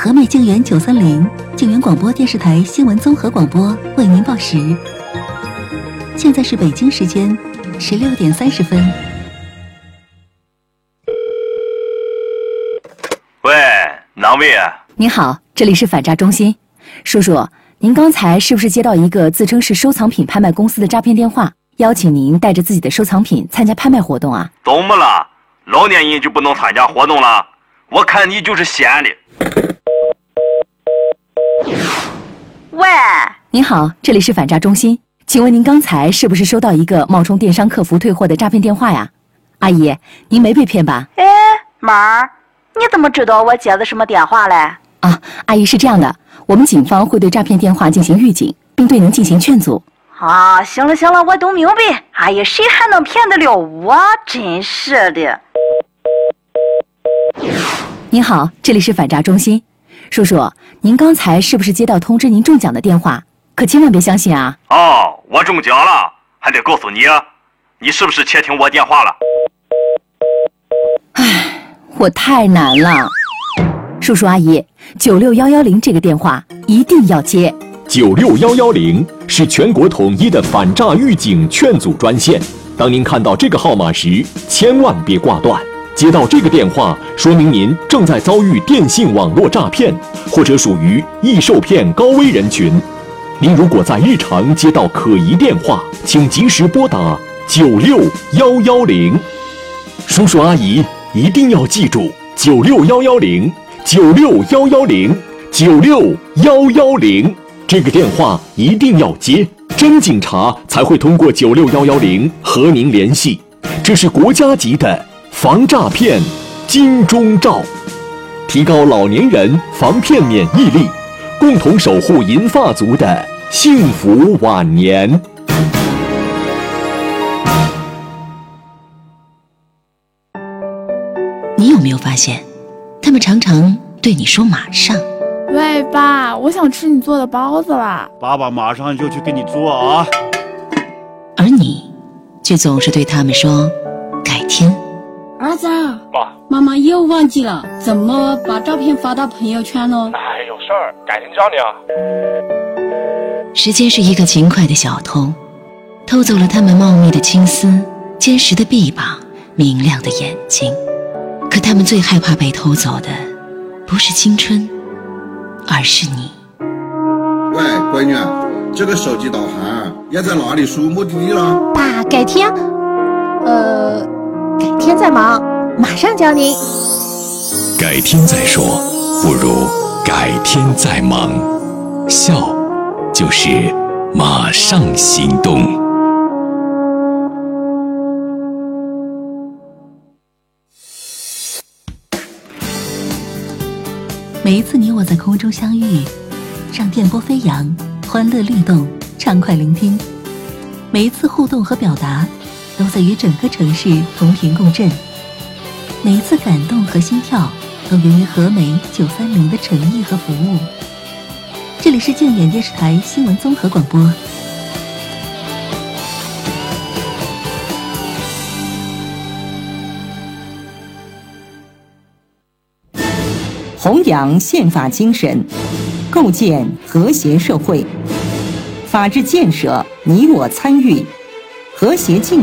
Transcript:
和美静园930静园广播电视台新闻综合广播为您报时。现在是北京时间16点30分。 喂，哪位啊？ 您好，这里是反诈中心。叔叔，您刚才是不是接到一个自称是收藏品拍卖公司的诈骗电话，邀请您带着自己的收藏品参加拍卖活动啊？ 怎么了？老年人就不能参加活动了？我看你就是闲的。 喂， 您好，这里是反诈中心，请问您刚才是不是收到一个冒充电商客服退货的诈骗电话呀？阿姨，您没被骗吧？ 哎，妹儿，你怎么知道我接的什么电话嘞？ 啊，阿姨是这样的，我们警方会对诈骗电话进行预警，并对您进行劝阻。 啊，行了，我都明白。哎呀，谁还能骗得了我？真是的。 您好，这里是反诈中心。叔叔，您刚才是不是接到通知您中奖的电话？可千万别相信啊！ 哦，我中奖了，还得告诉你啊，你是不是窃听我电话了？ 唉，我太难了。叔叔阿姨，96110这个电话一定要接。 96110是全国统一的反诈预警劝阻专线。当您看到这个号码时，千万别挂断。接到这个电话，说明您正在遭遇电信网络诈骗，或者属于易受骗高危人群。您如果在日常接到可疑电话，请及时拨打96110。叔叔阿姨一定要记住96110，96110，96110，这个电话一定要接，真警察才会通过96110和您联系。这是国家级的防诈骗金钟罩，提高老年人防骗免疫力，共同守护银发族的幸福晚年。 你有没有发现，他们常常对你说马上？ 喂，爸，我想吃你做的包子啦！ 爸爸马上就去给你做啊！ 而你却总是对他们说改天。 儿子，妈妈又忘记了怎么把照片发到朋友圈了。 哎，有事儿，改天教你啊。 时间是一个勤快的小偷，偷走了他们茂密的青丝、坚实的臂膀、明亮的眼睛。可他们最害怕被偷走的，不是青春，而是你。 喂，闺女，这个手机导航要在哪里输目的地了？ 爸，改天，改天再忙，马上教您。 改天再说，不如改天再忙。笑，就是马上行动。 每一次你我在空中相遇，让电波飞扬，欢乐律动，畅快聆听。每一次互动和表达，都在与整个城市同频共振。每一次感动和心跳，都源于和美930的诚意和服务。这里是静远电视台新闻综合广播。 弘扬宪法精神，构建和谐社会，法治建设你我参与，和谐进